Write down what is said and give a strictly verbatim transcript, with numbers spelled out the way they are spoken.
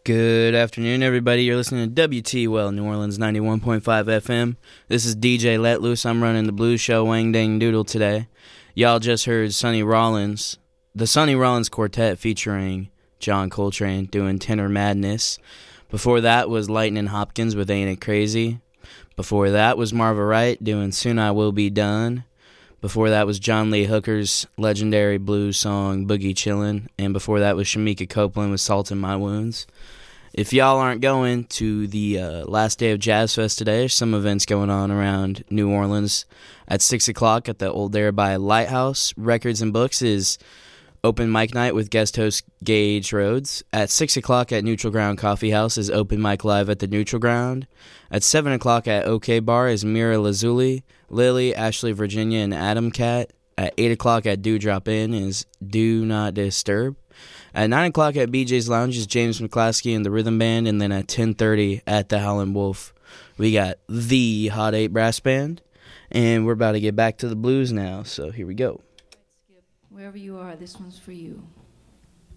Good afternoon, everybody. You're listening to W T Well, New Orleans ninety-one point five F M. This is D J Let Loose. I'm running the blues show, Wang Dang Doodle, today. Y'all just heard Sonny Rollins, the Sonny Rollins Quartet featuring John Coltrane doing Tenor Madness. Before that was Lightning Hopkins with Ain't It Crazy. Before that was Marva Wright doing Soon I Will Be Done. Before that was John Lee Hooker's legendary blues song, Boogie Chillin'. And before that was Shamika Copeland with Salt in My Wounds. If y'all aren't going to the uh, last day of Jazz Fest today, there's some events going on around New Orleans. At six o'clock at the Old Thereby Lighthouse, Records and Books is open mic night with guest host Gage Rhodes. At six o'clock at Neutral Ground Coffee House is open mic live at the Neutral Ground. At seven o'clock at OK Bar is Mira Lazuli, Lily, Ashley, Virginia, and Adam Cat. At eight o'clock at Dewdrop Inn is Do Not Disturb. At nine o'clock at B J's Lounge is James McClaskey and the Rhythm Band. And then at ten thirty at the Howlin' Wolf, we got the Hot eight Brass Band. And we're about to get back to the blues now, so here we go. Wherever you are, this one's for you.